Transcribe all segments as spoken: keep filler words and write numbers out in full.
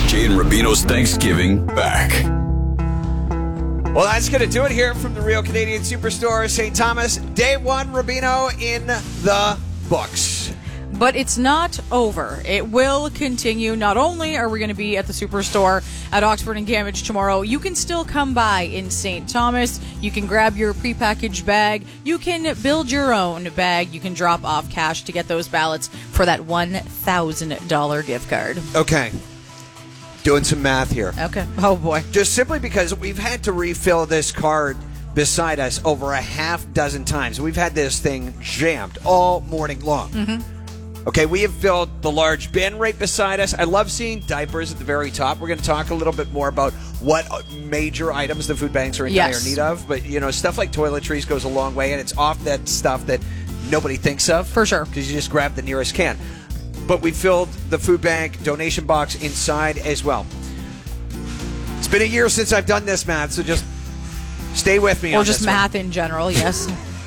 Jay and Rubino's Thanksgiving back. Well, that's going to do it here from the Real Canadian Superstore, Saint Thomas. Day one, Rubino in the books. But it's not over. It will continue. Not only are we going to be at the Superstore at Oxford and Gamage tomorrow, you can still come by in Saint Thomas. You can grab your prepackaged bag. You can build your own bag. You can drop off cash to get those ballots for that one thousand dollars gift card. Okay. Doing some math here. Okay. Oh, boy. Just simply because we've had to refill this card beside us over a half dozen times. We've had this thing jammed all morning long. Mm-hmm. Okay, we have filled the large bin right beside us. I love seeing diapers at the very top. We're going to talk a little bit more about what major items the food banks are in yes. dire need of. But, you know, stuff like toiletries goes a long way, and it's off that stuff that nobody thinks of. For sure. Because you just grab the nearest can. But we filled the food bank donation box inside as well. It's been a year since I've done this, math, so just stay with me or on just this math one. in general, yes.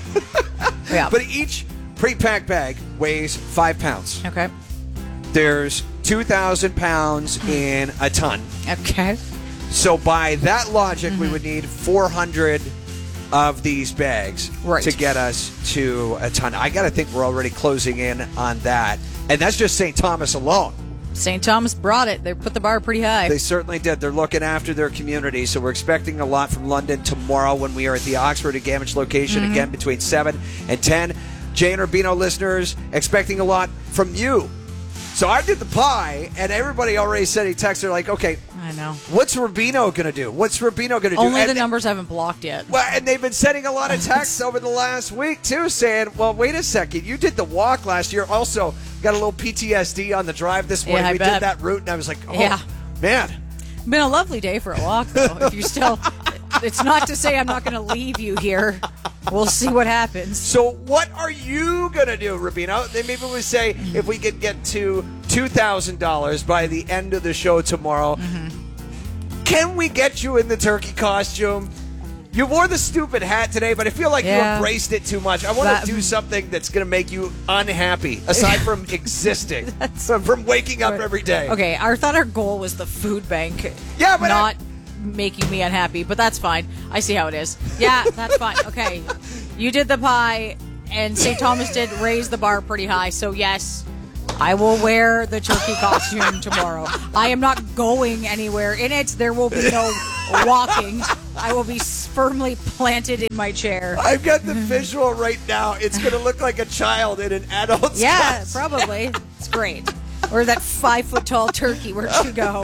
Yeah. But each pre-packed bag weighs five pounds. Okay. There's two thousand pounds in a ton. Okay. So by that logic, mm-hmm. we would need four hundred of these bags right. to get us to a ton. I got to think we're already closing in on that. And that's just Saint Thomas alone. Saint Thomas brought it. They put the bar pretty high. They certainly did. They're looking after their community. So we're expecting a lot from London tomorrow when we are at the Oxford and Gamage location, mm-hmm. again between seven and ten. Jay and Rubino listeners expecting a lot from you. So I did the pie, and everybody already said he texted like, okay, I know. What's Rubino going to do? What's Rubino going to do? Only and the numbers haven't blocked yet. Well, and they've been sending a lot of texts over the last week, too, saying, well, wait a second. You did the walk last year. Also, got a little P T S D on the drive this morning. Yeah, I we bet. did that route, and I was like, oh, yeah. man. Been a lovely day for a walk, though. If you still, it's not to say I'm not going to leave you here. We'll see what happens. So what are you going to do, Rubino? Then maybe we say if we could get to two thousand dollars by the end of the show tomorrow, mm-hmm. can we get you in the turkey costume? You wore the stupid hat today, but I feel like yeah. you embraced it too much. I want that, to do something that's going to make you unhappy, aside from existing, from waking up every day. Okay, I thought our goal was the food bank. Yeah, but not I, making me unhappy, but that's fine. I see how it is. Yeah, that's fine. Okay, you did the pie, and Saint Thomas did raise the bar pretty high, so yes, I will wear the turkey costume tomorrow. I am not going anywhere in it. There will be no walking. I will be firmly planted in my chair. I've got the visual right now. It's going to look like a child in an adult's Yeah, costume. probably. It's great. Or that five-foot-tall turkey. Where'd you go?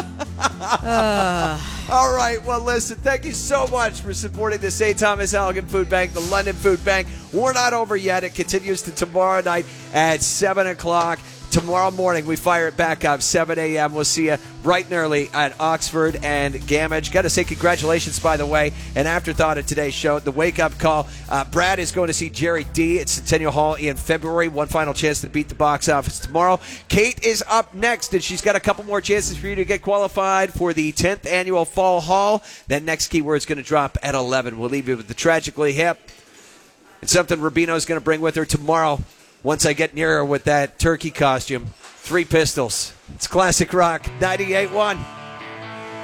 Uh. All right. Well, listen, thank you so much for supporting the Saint Thomas Allegan Food Bank, the London Food Bank. We're not over yet. It continues to tomorrow night at seven o'clock. Tomorrow morning, we fire it back up, seven a.m. We'll see you bright and early at Oxford and Gamage. Got to say congratulations, by the way. An afterthought of today's show, the wake-up call. Uh, Brad is going to see Jerry D at Centennial Hall in February. One final chance to beat the box office tomorrow. Kate is up next, and she's got a couple more chances for you to get qualified for the tenth annual Fall Hall. That next keyword is going to drop at eleven. We'll leave you with the Tragically Hip. It's something Rubino's going to bring with her tomorrow. Once I get near her with that turkey costume. Three Pistols. It's classic rock, ninety-eight point one.